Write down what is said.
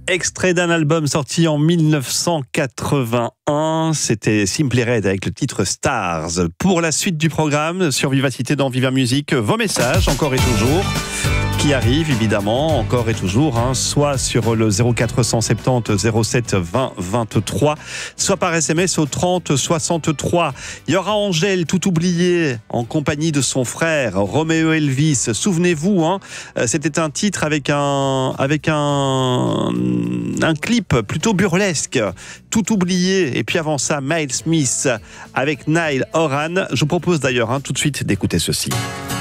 Extrait d'un album sorti en 1981, c'était Simply Red avec le titre Stars. Pour la suite du programme sur Vivacité dans Viva Musique, vos messages encore et toujours qui arrivent évidemment encore et toujours, soit sur le 0470 07 20 23, soit par SMS au 30 63. Il y aura Angèle, tout oublié, en compagnie de son frère Roméo Elvis. Souvenez-vous, c'était un titre avec un clip plutôt burlesque, tout oublié. Et puis avant ça, Miles Smith avec Niall Horan. Je vous propose d'ailleurs tout de suite d'écouter ceci.